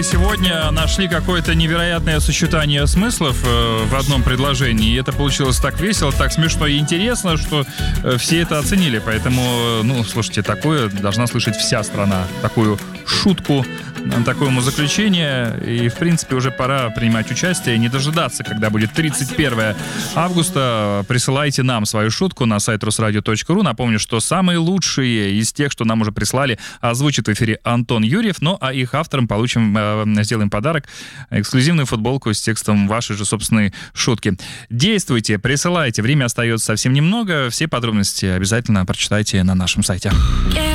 Сегодня нашли какое-то невероятное сочетание смыслов в одном предложении. И это получилось так весело, так смешно и интересно, что все это оценили. Поэтому, слушайте, такое должна слышать вся страна. Такую шутку, такое умозаключение. И, в принципе, уже пора принимать участие, не дожидаться, когда будет 31 августа. Присылайте нам свою шутку на сайт rusradio.ru. Напомню, что самые лучшие из тех, что нам уже прислали, озвучит в эфире Антон Юрьев. А их авторам сделаем подарок, эксклюзивную футболку с текстом вашей же собственной шутки. Действуйте, присылайте. Время остается совсем немного. Все подробности обязательно прочитайте на нашем сайте.